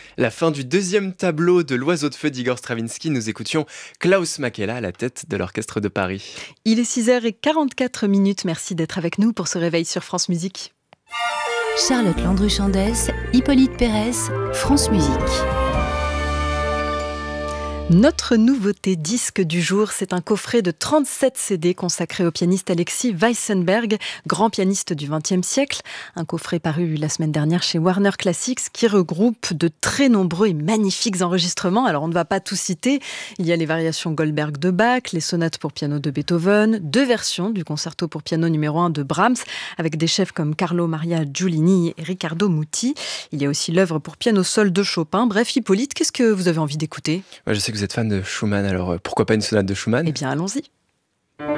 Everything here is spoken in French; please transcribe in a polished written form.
La fin du deuxième tableau de l'Oiseau de feu d'Igor Stravinsky, nous écoutions Klaus Makela à la tête de l'Orchestre de Paris. Il est 6h44. Merci d'être avec nous pour ce réveil sur France Musique. Charlotte Landru-Chandès, Hippolyte Pérez, France Musique. Notre nouveauté disque du jour, c'est un coffret de 37 CD consacré au pianiste Alexis Weissenberg, grand pianiste du XXe siècle. Un coffret paru la semaine dernière chez Warner Classics qui regroupe de très nombreux et magnifiques enregistrements. Alors on ne va pas tout citer. Il y a les variations Goldberg de Bach, les sonates pour piano de Beethoven, 2 versions du concerto pour piano numéro 1 de Brahms avec des chefs comme Carlo Maria Giulini et Riccardo Muti. Il y a aussi l'œuvre pour piano seul de Chopin. Bref, Hippolyte, qu'est-ce que vous avez envie d'écouter ? Je sais que vous êtes fan de Schumann, alors pourquoi pas une sonate de Schumann ? Eh bien, allons-y.